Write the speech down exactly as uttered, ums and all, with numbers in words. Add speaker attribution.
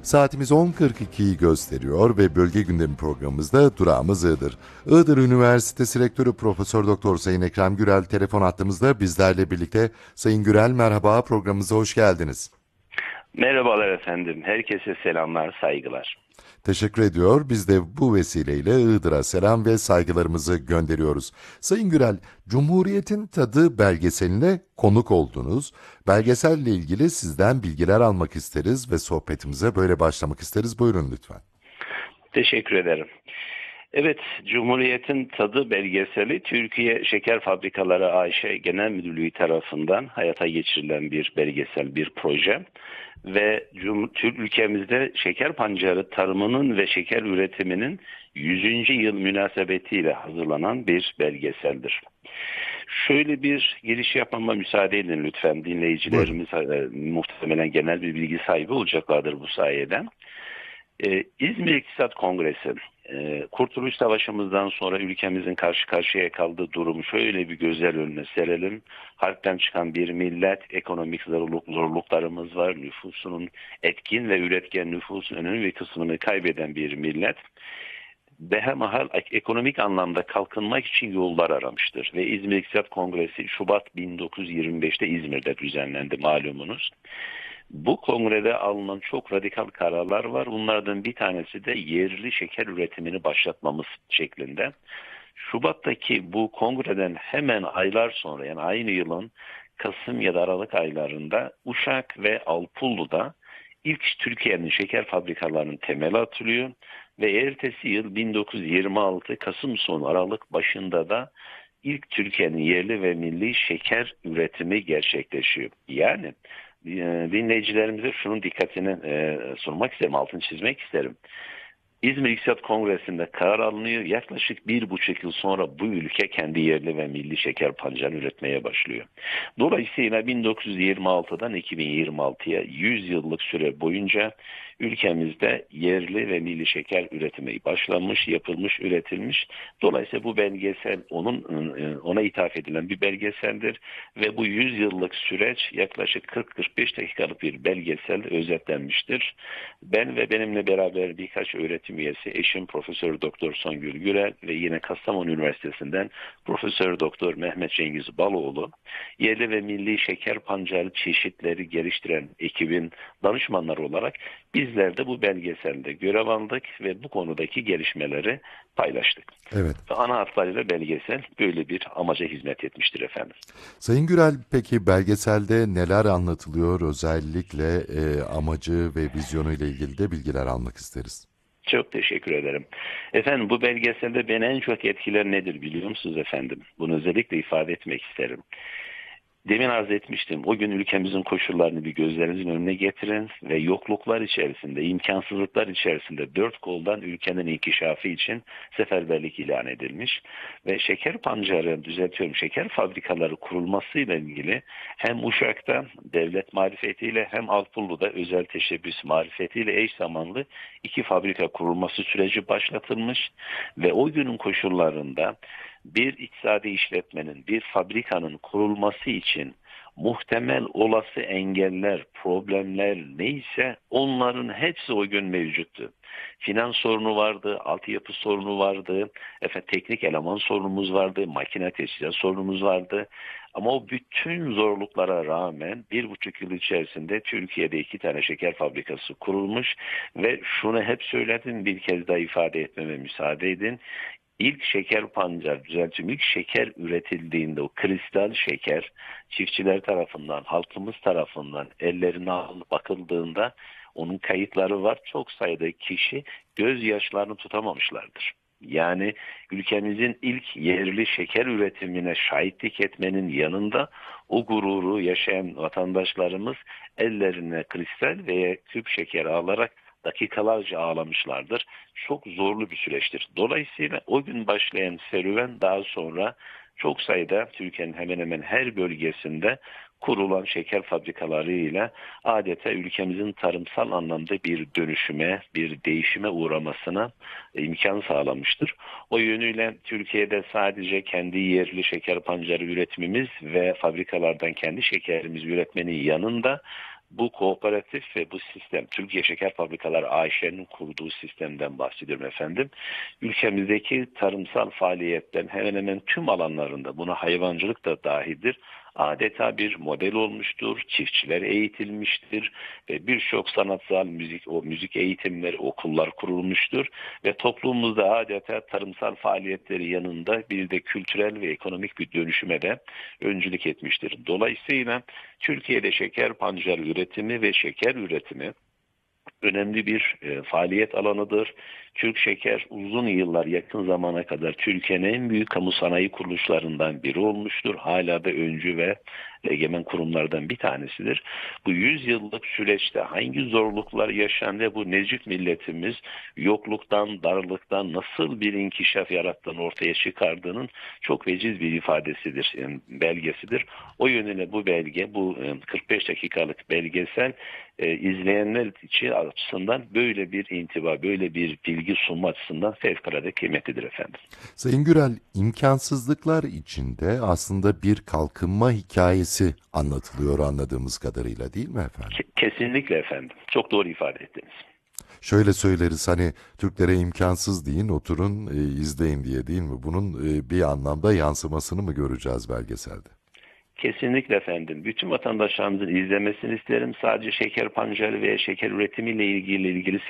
Speaker 1: Saatimiz on kırk ikiyi gösteriyor ve Bölge Gündemi programımızda durağımız Iğdır. Iğdır Üniversitesi Rektörü Profesör Doktor Sayın Ekrem Gürel telefon attığımızda bizlerle birlikte. Sayın Gürel merhaba, programımıza hoş geldiniz.
Speaker 2: Merhabalar efendim. Herkese selamlar, saygılar.
Speaker 1: Teşekkür ediyor. Biz de bu vesileyle Iğdır'a selam ve saygılarımızı gönderiyoruz. Sayın Gürel, Cumhuriyet'in Tadı belgeseline konuk oldunuz. Belgeselle ilgili sizden bilgiler almak isteriz ve sohbetimize böyle başlamak isteriz. Buyurun lütfen.
Speaker 2: Teşekkür ederim. Evet, Cumhuriyet'in Tadı belgeseli Türkiye Şeker Fabrikaları A Ş Genel Müdürlüğü tarafından hayata geçirilen bir belgesel, bir proje. Ve Türk ülkemizde şeker pancarı tarımının ve şeker üretiminin yüzüncü yıl münasebetiyle hazırlanan bir belgeseldir. Şöyle bir giriş yapmama müsaade edin lütfen. Dinleyicilerimiz e, muhtemelen genel bir bilgi sahibi olacaklardır bu sayede. Ee, İzmir İktisat Kongresi, e, Kurtuluş Savaşı'mızdan sonra ülkemizin karşı karşıya kaldığı durumu şöyle bir gözler önüne serelim. Harpten çıkan bir millet, ekonomik zorluk, zorluklarımız var, nüfusunun etkin ve üretken nüfusun önemli bir kısmını kaybeden bir millet. Behemahal ekonomik anlamda kalkınmak için yollar aramıştır. Ve İzmir İktisat Kongresi Şubat bin dokuz yüz yirmi beşte İzmir'de düzenlendi malumunuz. Bu kongrede alınan çok radikal kararlar var. Bunlardan bir tanesi de yerli şeker üretimini başlatmamız şeklinde. Şubat'taki bu kongreden hemen aylar sonra, yani aynı yılın Kasım ya da Aralık aylarında Uşak ve Alpullu'da ilk Türkiye'nin şeker fabrikalarının temeli atılıyor ve ertesi yıl bin dokuz yüz yirmi altı Kasım sonu Aralık başında da ilk Türkiye'nin yerli ve milli şeker üretimi gerçekleşiyor. Yani dinleyicilerimize şunun dikkatini e, sunmak isterim, altını çizmek isterim. İzmir İktisat Kongresi'nde karar alınıyor. Yaklaşık bir buçuk yıl sonra bu ülke kendi yerli ve milli şeker pancarı üretmeye başlıyor. Dolayısıyla bin dokuz yüz yirmi altıdan iki bin yirmi altıya yüz yıllık süre boyunca ülkemizde yerli ve milli şeker üretimi başlanmış, yapılmış, üretilmiş. Dolayısıyla bu belgesel onun ona ithaf edilen bir belgeseldir ve bu yüz yıllık süreç yaklaşık kırk kırk beş dakikalık bir belgesel özetlenmiştir. Ben ve benimle beraber birkaç öğretim üyesi, eşim Profesör Doktor Songül Gürel ve yine Kastamonu Üniversitesi'nden Profesör Doktor Mehmet Cengiz Baloğlu, yerli ve milli şeker pancarı çeşitleri geliştiren ekibin danışmanları olarak bizler de bu belgeselde görev aldık ve bu konudaki gelişmeleri paylaştık.
Speaker 1: Evet.
Speaker 2: Ana hatlarıyla belgesel böyle bir amaca hizmet etmiştir efendim.
Speaker 1: Sayın Gürel, peki belgeselde neler anlatılıyor? Özellikle e, amacı ve vizyonu ile ilgili de bilgiler almak isteriz.
Speaker 2: Çok teşekkür ederim. Efendim bu belgeselde beni en çok etkiler nedir biliyor musunuz efendim? Bunu özellikle ifade etmek isterim. Demin arz etmiştim. O gün ülkemizin koşullarını bir gözlerinizin önüne getirin ve yokluklar içerisinde, imkansızlıklar içerisinde dört koldan ülkenin inkişafı için seferberlik ilan edilmiş ve şeker pancarı, düzeltiyorum, şeker fabrikaları kurulmasıyla ilgili hem Uşak'ta devlet marifetiyle hem Alpullu'da özel teşebbüs marifetiyle eş zamanlı iki fabrika kurulması süreci başlatılmış ve o günün koşullarında bir iktisadi işletmenin, bir fabrikanın kurulması için muhtemel olası engeller, problemler neyse onların hepsi o gün mevcuttu. Finans sorunu vardı, altyapı sorunu vardı, efendim, teknik eleman sorunumuz vardı, makine teçhizat sorunumuz vardı. Ama o bütün zorluklara rağmen bir buçuk yıl içerisinde Türkiye'de iki tane şeker fabrikası kurulmuş ve şunu hep söyledim, bir kez daha ifade etmeme müsaade edin. İlk şeker pancar, düzeltiyorum, ilk şeker üretildiğinde o kristal şeker çiftçiler tarafından, halkımız tarafından ellerine alınıp bakıldığında onun kayıtları var. Çok sayıda kişi gözyaşlarını tutamamışlardır. Yani ülkemizin ilk yerli şeker üretimine şahitlik etmenin yanında o gururu yaşayan vatandaşlarımız ellerine kristal veya küp şeker alarak dakikalarca ağlamışlardır. Çok zorlu bir süreçtir. Dolayısıyla o gün başlayan serüven daha sonra çok sayıda Türkiye'nin hemen hemen her bölgesinde kurulan şeker fabrikalarıyla adeta ülkemizin tarımsal anlamda bir dönüşüme, bir değişime uğramasına imkan sağlamıştır. O yönüyle Türkiye'de sadece kendi yerli şeker pancarı üretimimiz ve fabrikalardan kendi şekerimizi üretmenin yanında Bu kooperatif ve bu sistem, Türkiye Şeker Fabrikaları A Ş'nin kurduğu sistemden bahsediyorum efendim. Ülkemizdeki tarımsal faaliyetten hemen hemen tüm alanlarında, buna hayvancılık da dahildir, adeta bir model olmuştur. Çiftçiler eğitilmiştir ve birçok sanatsal müzik o müzik eğitimleri, okullar kurulmuştur ve toplumumuzda adeta tarımsal faaliyetleri yanında bir de kültürel ve ekonomik bir dönüşüme de öncülük etmiştir. Dolayısıyla Türkiye'de şeker pancarı üretimi ve şeker üretimi önemli bir e, faaliyet alanıdır. Türk Şeker uzun yıllar, yakın zamana kadar Türkiye'nin en büyük kamu sanayi kuruluşlarından biri olmuştur. Hala da öncü ve egemen kurumlardan bir tanesidir. Bu yüz yıllık süreçte hangi zorluklar yaşandı, bu necip milletimiz yokluktan, darlıktan nasıl bir inkişaf yarattığını ortaya çıkardığının çok veciz bir ifadesidir, yani belgesidir. O yönüyle bu belge, bu kırk beş dakikalık belgesel e, izleyenler için açısından böyle bir intiba, böyle bir bilgi sunma açısından fevkalade kıymetlidir efendim.
Speaker 1: Sayın Gürel, imkansızlıklar içinde aslında bir kalkınma hikayesi anlatılıyor anladığımız kadarıyla, değil mi efendim?
Speaker 2: Kesinlikle efendim. Çok doğru ifade ettiniz.
Speaker 1: Şöyle söyleriz, hani Türklere imkansız deyin, oturun e, izleyin diye, değil mi? Bunun e, bir anlamda yansımasını mı göreceğiz belgeselde?
Speaker 2: Kesinlikle efendim. Bütün vatandaşlarımızın izlemesini isterim. Sadece şeker pancarı veya şeker üretimiyle ilgili ilgili